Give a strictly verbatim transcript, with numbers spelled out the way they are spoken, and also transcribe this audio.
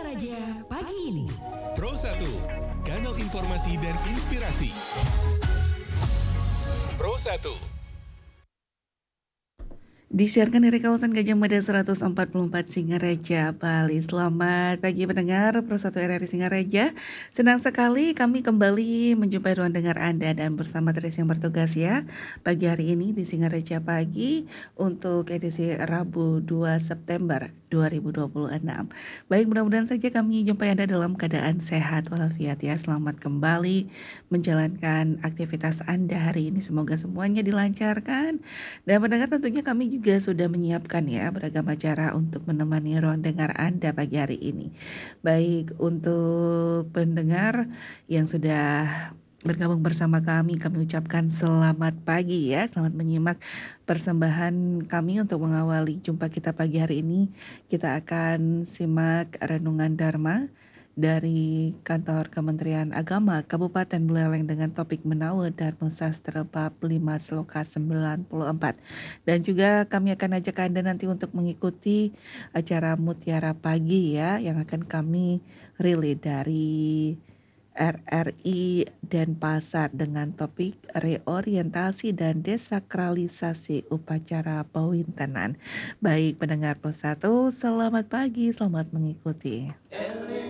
Singaraja pagi ini. Pro satu, kanal informasi dan inspirasi. Pro satu. Disiarkan dari kawasan Gajah Mada seratus empat puluh empat Singaraja, Bali. Selamat pagi pendengar Pro satu R R I Singaraja. Senang sekali kami kembali menjumpai ruang dengar Anda dan bersama Tris yang bertugas ya. Pagi hari ini di Singaraja Pagi untuk edisi Rabu dua September dua ribu dua puluh enam. Baik, mudah-mudahan saja kami jumpai Anda dalam keadaan sehat walafiat ya. Selamat kembali menjalankan aktivitas Anda hari ini. Semoga semuanya dilancarkan. Dan pendengar tentunya kami juga sudah menyiapkan ya beragam acara untuk menemani ruang dengar Anda pagi hari ini. Baik untuk pendengar yang sudah bergabung bersama kami, kami ucapkan selamat pagi ya. Selamat menyimak persembahan kami untuk mengawali jumpa kita pagi hari ini. Kita akan simak renungan Dharma dari Kantor Kementerian Agama Kabupaten Buleleng dengan topik Menawa Dharma Sastra bab lima Sloka sembilan puluh empat. Dan juga kami akan ajak Anda nanti untuk mengikuti acara Mutiara Pagi ya yang akan kami relay dari R R I Denpasar dengan topik reorientasi dan desakralisasi upacara Pawintenan. Baik pendengar Pro satu, selamat pagi, selamat mengikuti.